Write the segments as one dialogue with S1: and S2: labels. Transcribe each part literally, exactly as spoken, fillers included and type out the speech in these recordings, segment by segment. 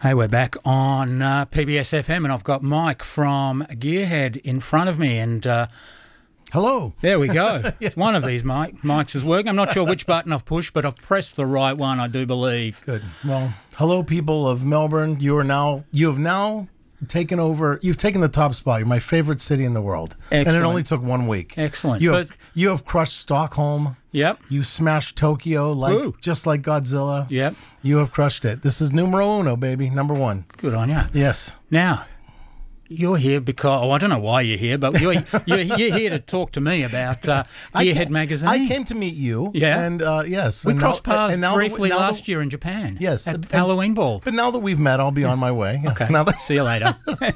S1: Hey, we're back on uh, P B S F M, and I've got Mike from Gearhead in front of me, and uh,
S2: hello.
S1: There we go. Yeah. One of these Mike mics is working. I'm not sure which button I've pushed, but I've pressed the right one, I do believe.
S2: Good. Well, hello, people of Melbourne. You are now. You have now taken over. You've taken the top spot. You're my favorite city in the world.
S1: Excellent.
S2: And it only took one week.
S1: Excellent.
S2: You have, you have crushed Stockholm.
S1: Yep.
S2: You smashed Tokyo like
S1: Ooh.
S2: just like Godzilla.
S1: Yep.
S2: You have crushed it. This is numero uno, baby. Number one.
S1: Good on you.
S2: Yes.
S1: Now, you're here because, oh, I don't know why you're here, but you're you're, you're here to talk to me about uh, Gearhead magazine.
S2: I came to meet you.
S1: Yeah.
S2: And uh, yes.
S1: We
S2: and
S1: crossed
S2: now,
S1: paths
S2: and now
S1: briefly
S2: that, now
S1: last
S2: that,
S1: year in Japan.
S2: Yes.
S1: At
S2: and,
S1: Halloween Ball.
S2: But now that we've met, I'll be on my way.
S1: Okay.
S2: Now that,
S1: see you later.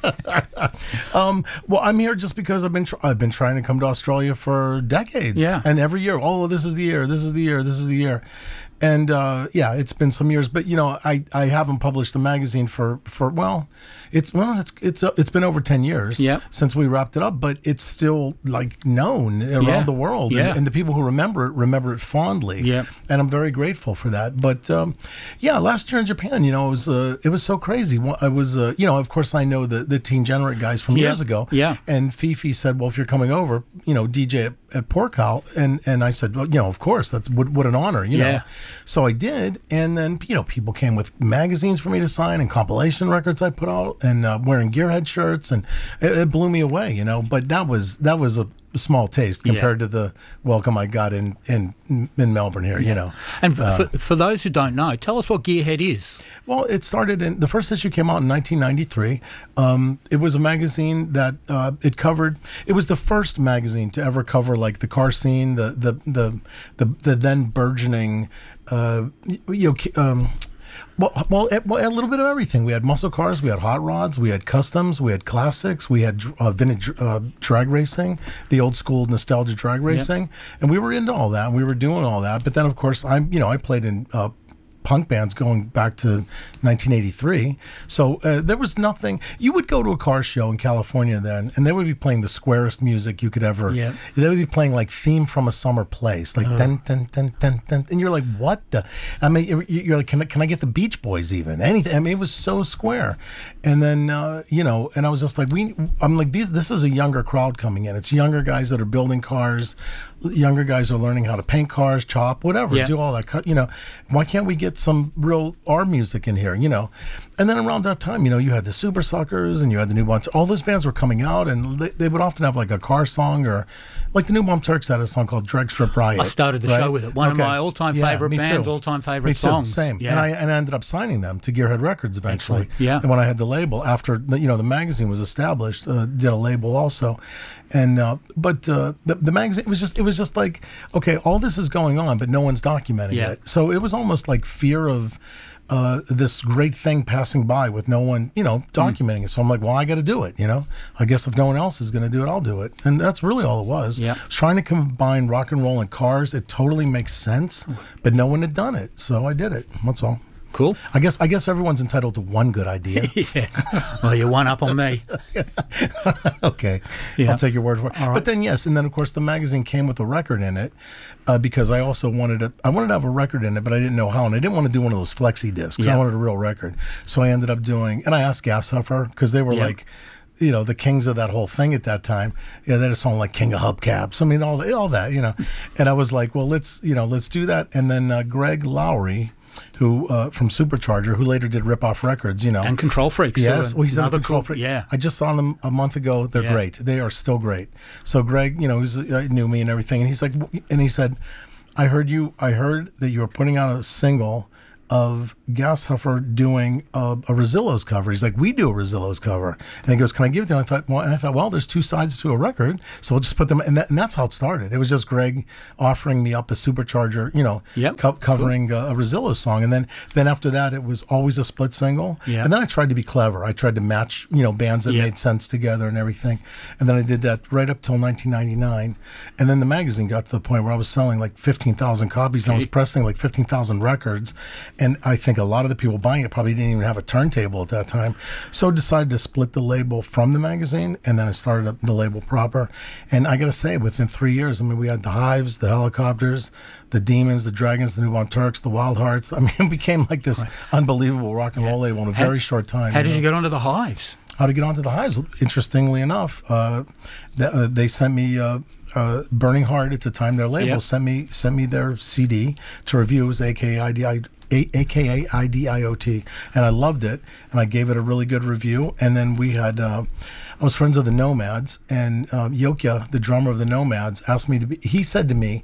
S2: um, well, I'm here just because I've been tr- I've been trying to come to Australia for decades.
S1: Yeah.
S2: And every year, oh, this is the year, this is the year, this is the year. And uh, yeah, it's been some years, but you know, I, I haven't published the magazine for, for well, it's well, it's it's uh, it's been over ten years
S1: yep.
S2: since we wrapped it up, but it's still like known around
S1: yeah.
S2: the world,
S1: yeah.
S2: and, and the people who remember it remember it fondly.
S1: Yep.
S2: And I'm very grateful for that. But um, yeah, last year in Japan, you know, it was uh, it was so crazy. I was, uh, you know, of course, I know the the Teen Generate guys from
S1: yep.
S2: years ago.
S1: Yeah.
S2: And Fifi said, well, if you're coming over, you know, D J at, at Porcal, and and I said, well, you know, of course, that's what, what an honor, you
S1: yeah.
S2: know. So I did, and then you know, people came with magazines for me to sign and compilation records I put out, and uh, wearing Gearhead shirts, and it, it blew me away, you know. But that was that was a small taste compared
S1: yeah.
S2: to the welcome I got in in, in Melbourne here,
S1: yeah.
S2: you know.
S1: And
S2: uh,
S1: for, for those who don't know, tell us what Gearhead is.
S2: Well, it started in the first issue came out in nineteen ninety-three. Um, it was a magazine that uh, it covered. It was the first magazine to ever cover like the car scene, the the the the, the then burgeoning, uh, you know. Um, Well, well, a little bit of everything. We had muscle cars, we had hot rods, we had customs, we had classics, we had uh, vintage uh, drag racing, the old school nostalgia drag racing, yep. and we were into all that. And we were doing all that. But then, of course, I'm, you know, I played in uh, punk bands going back to nineteen eighty-three. So uh, there was nothing. You would go to a car show in California then, and they would be playing the squarest music you could ever.
S1: Yep.
S2: They would be playing like Theme from a Summer Place, like uh. dun, dun, dun, dun, dun, and you're like, what the? I mean, you're like, can I, can I get the Beach Boys even? Anything? I mean, it was so square. And then uh, you know, and I was just like, we. I'm like, these. This is a younger crowd coming in. It's younger guys that are building cars. Younger guys are learning how to paint cars, chop, whatever,
S1: yeah.
S2: do all that. You know, why can't we get some real R music in here? You know, and then around that time, you know, you had the Super Suckers and you had the New Bomb. All those bands were coming out, and they, they would often have like a car song, or like the New Bomb Turks had a song called "Drag Strip Riot."
S1: I started the
S2: right?
S1: show with it. One
S2: okay.
S1: of my all-time
S2: yeah,
S1: favorite bands, all-time favorite
S2: me too.
S1: songs.
S2: Same,
S1: yeah.
S2: and I and I ended up signing them to Gearhead Records eventually.
S1: Excellent. Yeah,
S2: and when I had the label after the, you know the magazine was established, uh, did a label also, and uh, but uh, the the magazine it was just it was just like. Okay, all this is going on, but no one's documenting
S1: yeah.
S2: it. So it was almost like fear of uh, this great thing passing by with no one, you know, documenting mm. it. So I'm like, well, I got to do it, you know. I guess if no one else is going to do it, I'll do it. And that's really all it was.
S1: Yeah.
S2: Trying to combine rock and roll and cars, it totally makes sense, but no one had done it. So I did it. That's all.
S1: Cool.
S2: I guess I guess everyone's entitled to one good idea.
S1: yeah. Well, you're one up on me.
S2: okay. Yeah. I'll take your word for it. Right. But then, yes, and then, of course, the magazine came with a record in it uh, because I also wanted to, I wanted to have a record in it, but I didn't know how. And I didn't want to do one of those flexi discs. Yeah. I wanted a real record. So I ended up doing, and I asked Gashuffer because they were yeah. like, you know, the kings of that whole thing at that time. Yeah, they had a song like King of Hubcaps. I mean, all, all that, you know. And I was like, well, let's, you know, let's do that. And then uh, Greg Lowry, who uh, from Supercharger, who later did Rip Off Records, you know,
S1: and Control Freaks.
S2: Yes, well, he's another Control
S1: cool,
S2: Freak.
S1: Yeah,
S2: I just saw them a month ago. They're
S1: yeah.
S2: great. They are still great. So Greg, you know, he's, uh, knew me and everything, and he's like, and he said, I heard you. I heard that you were putting out a single of Gashuffer doing a, a Rosillo's cover. He's like, we do a Rosillo's cover. And he goes, can I give it to you? And I thought, well, and I thought, well, there's two sides to a record, so we'll just put them, and, that, and that's how it started. It was just Greg offering me up a Supercharger, you know,
S1: yep.
S2: co- covering cool. a, a Rosillo's song. And then, then after that, it was always a split single.
S1: Yep.
S2: And then I tried to be clever. I tried to match, you know, bands that
S1: yep.
S2: made sense together and everything. And then I did that right up till nineteen ninety-nine. And then the magazine got to the point where I was selling like fifteen thousand copies, and I was pressing like fifteen thousand records. And I think a lot of the people buying it probably didn't even have a turntable at that time. So I decided to split the label from the magazine, and then I started up the label proper. And I got to say, within three years, I mean, we had the Hives, the Helicopters, the Demons, the Dragons, the Newborn Turks, the Wild Hearts. I mean, it became like this right. unbelievable rock and roll label in a how, very short time.
S1: How
S2: you
S1: did
S2: know?
S1: you get onto the Hives?
S2: How to get onto the Hives? Interestingly enough, uh, th- uh, they sent me uh, uh, Burning Heart at the time. Their label yep. sent me sent me their C D to review. It was A K A I D I A K A I D I O T, and I loved it, and I gave it a really good review. And then we had, uh, I was friends of the Nomads, and uh, Yokya, the drummer of the Nomads, asked me to be. He said to me,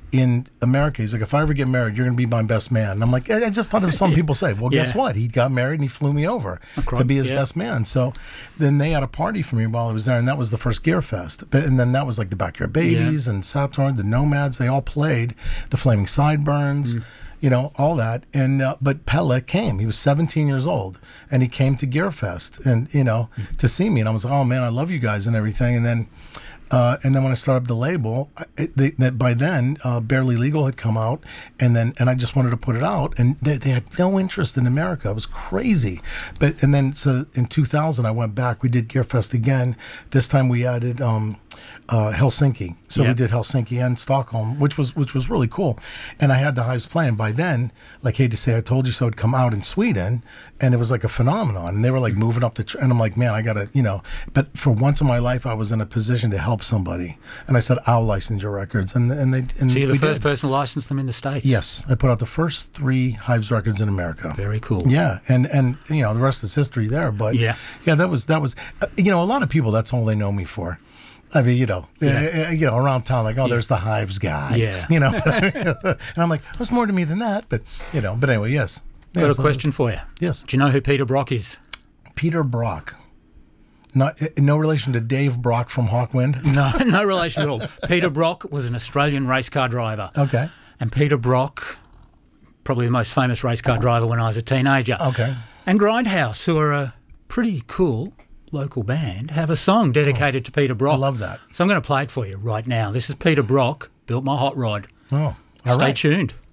S2: in America, he's like, if I ever get married, you're going to be my best man. And I'm like, I just thought of some people say, well, yeah. guess what? He got married and he flew me over Across, to be his yeah. best man. So then they had a party for me while I was there, and that was the first Gear Fest. But, and then that was like the Backyard Babies yeah. and Saturn, the Nomads. They all played the Flaming Sideburns. Mm. You know, all that. And uh, but Pelle came. He was seventeen years old, and he came to Gear Fest, and you know, mm. to see me. And I was like, oh man, I love you guys and everything. And then, uh, and then when I started up the label, it, they, that by then, uh, Barely Legal had come out, and then and I just wanted to put it out, and they, they had no interest in America. It was crazy. But and then so in two thousand, I went back. We did Gear Fest again. This time we added. Um, Uh, Helsinki, so yep. we did Helsinki and Stockholm, which was which was really cool, and I had the Hives playing. By then, like Hate to Say I Told You So had come out in Sweden, and it was like a phenomenon. And they were like moving up the, tr- and I'm like, man, I gotta, you know. But for once in my life, I was in a position to help somebody, and I said, I'll license your records, and and they. And
S1: so you're the first
S2: did.
S1: person to license them in the States.
S2: Yes, I put out the first three Hives records in America.
S1: Very cool.
S2: Yeah, and and you know the rest is history there. But
S1: yeah,
S2: yeah, that was that was, uh, you know, a lot of people that's all they know me for. I mean, you know, yeah. uh, you know, around town, like, oh, yeah. there's the Hives guy.
S1: Yeah.
S2: You know, and I'm like, there's more to me than that. But, you know, but anyway, yes.
S1: I've got a question for you.
S2: Yes.
S1: Do you know who Peter Brock is?
S2: Peter Brock. Not, no relation to Dave Brock from Hawkwind?
S1: No, no relation at all. Peter Brock was an Australian race car driver.
S2: Okay.
S1: And Peter Brock, probably the most famous race car driver when I was a teenager.
S2: Okay.
S1: And Grindhouse, who are a pretty cool local band, have a song dedicated oh, to Peter Brock.
S2: I love that.
S1: So I'm going to play it for you right now. This is Peter Brock, Built My Hot Rod.
S2: Oh, all
S1: Stay
S2: right.
S1: tuned.